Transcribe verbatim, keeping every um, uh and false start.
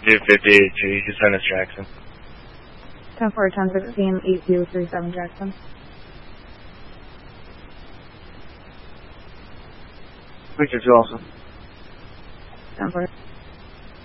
two fifty to Eustis Jackson. ten four, ten sixteen, eight two three seven Jackson. Victor two also. ten four.